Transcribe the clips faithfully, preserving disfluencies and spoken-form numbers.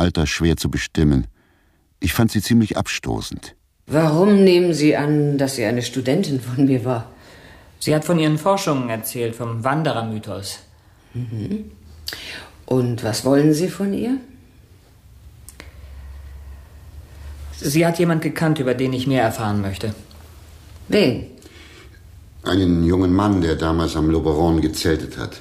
Alter schwer zu bestimmen. Ich fand sie ziemlich abstoßend. Warum nehmen Sie an, dass sie eine Studentin von mir war? Sie hat von ihren Forschungen erzählt, vom Wanderermythos. Mhm. Und was wollen Sie von ihr? Sie hat jemand gekannt, über den ich mehr erfahren möchte. Wen? Einen jungen Mann, der damals am Luberon gezeltet hat.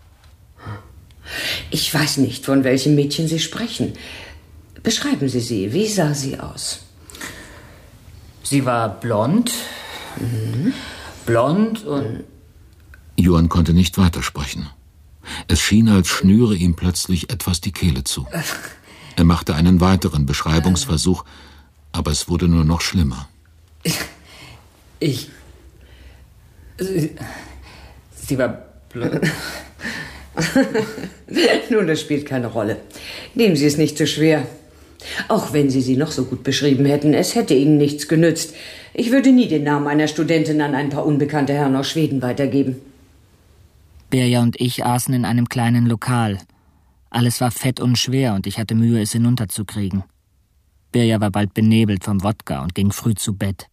Ich weiß nicht, von welchem Mädchen Sie sprechen. Beschreiben Sie sie. Wie sah sie aus? Sie war blond. Mhm. Blond und... Johann konnte nicht weitersprechen. Es schien, als schnüre ihm plötzlich etwas die Kehle zu. Er machte einen weiteren Beschreibungsversuch, aber es wurde nur noch schlimmer. Ich... Sie, sie war blond. Nun, das spielt keine Rolle. Nehmen Sie es nicht zu schwer. Auch wenn Sie sie noch so gut beschrieben hätten, es hätte Ihnen nichts genützt. Ich würde nie den Namen einer Studentin an ein paar unbekannte Herren aus Schweden weitergeben. Berja und ich aßen in einem kleinen Lokal. Alles war fett und schwer und ich hatte Mühe, es hinunterzukriegen. Berja war bald benebelt vom Wodka und ging früh zu Bett.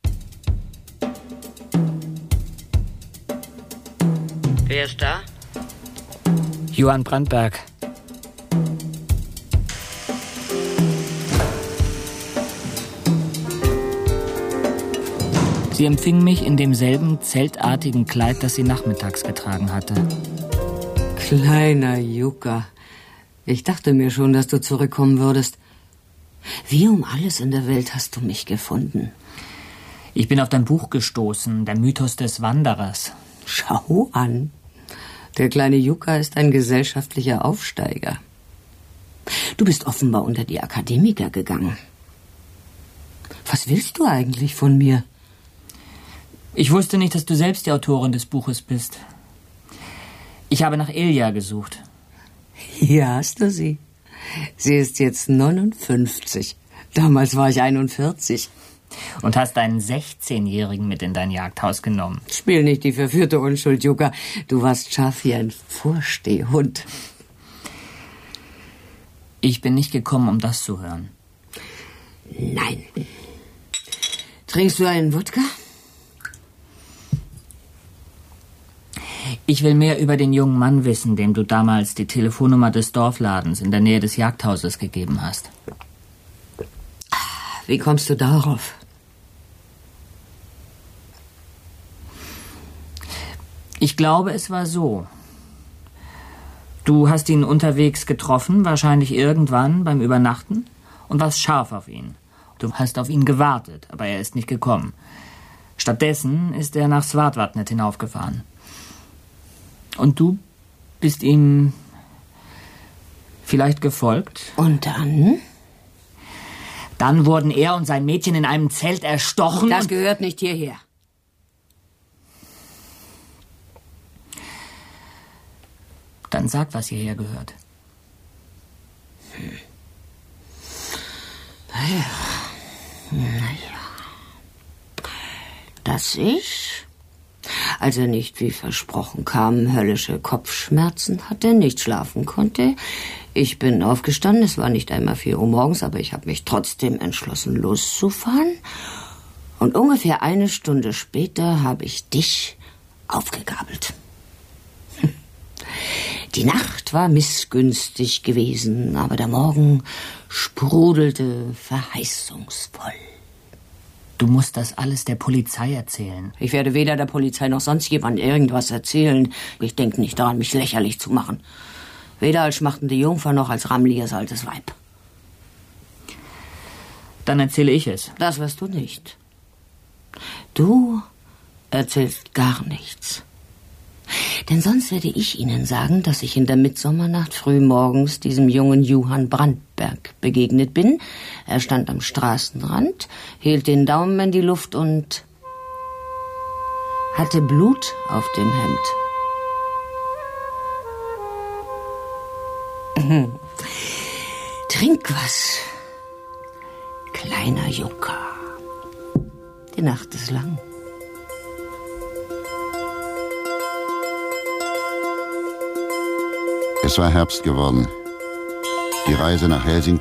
Wer ist da? Johann Brandberg. Sie empfing mich in demselben zeltartigen Kleid, das sie nachmittags getragen hatte. Kleiner Jukka, ich dachte mir schon, dass du zurückkommen würdest. Wie um alles in der Welt hast du mich gefunden? Ich bin auf dein Buch gestoßen, der Mythos des Wanderers. Schau an, der kleine Jukka ist ein gesellschaftlicher Aufsteiger. Du bist offenbar unter die Akademiker gegangen. Was willst du eigentlich von mir? Ich wusste nicht, dass du selbst die Autorin des Buches bist. Ich habe nach Ilja gesucht. Hier hast du sie. Sie ist jetzt neunundfünfzig. Damals war ich einundvierzig. Und hast einen sechzehnjährigen mit in dein Jagdhaus genommen. Spiel nicht die verführte Unschuld, Jukka. Du warst scharf wie ein Vorstehhund. Ich bin nicht gekommen, um das zu hören. Nein. Trinkst du einen Wodka? Ich will mehr über den jungen Mann wissen, dem du damals die Telefonnummer des Dorfladens in der Nähe des Jagdhauses gegeben hast. Wie kommst du darauf? Ich glaube, es war so. Du hast ihn unterwegs getroffen, wahrscheinlich irgendwann beim Übernachten, und warst scharf auf ihn. Du hast auf ihn gewartet, aber er ist nicht gekommen. Stattdessen ist er nach Svartvatnet hinaufgefahren. Und du bist ihm vielleicht gefolgt? Und dann? Dann wurden er und sein Mädchen in einem Zelt erstochen. Das gehört nicht hierher. Dann sag, was hierher gehört. Hm. Naja, naja. Dass ich, als er nicht wie versprochen kam, höllische Kopfschmerzen hatte, nicht schlafen konnte. Ich bin aufgestanden, es war nicht einmal vier Uhr morgens, aber ich habe mich trotzdem entschlossen, loszufahren. Und ungefähr eine Stunde später habe ich dich aufgegabelt. Die Nacht war missgünstig gewesen, aber der Morgen sprudelte verheißungsvoll. Du musst das alles der Polizei erzählen. Ich werde weder der Polizei noch sonst jemand irgendwas erzählen. Ich denke nicht daran, mich lächerlich zu machen. Weder als schmachtende Jungfer noch als rammeliges altes Weib. Dann erzähle ich es. Das wirst du nicht. Du erzählst gar nichts. Denn sonst werde ich Ihnen sagen, dass ich in der Mitsommernacht frühmorgens diesem jungen Johann Brandberg begegnet bin. Er stand am Straßenrand, hielt den Daumen in die Luft und hatte Blut auf dem Hemd. Trink was, kleiner Jukka. Die Nacht ist lang. Es war Herbst geworden. Die Reise nach Helsinki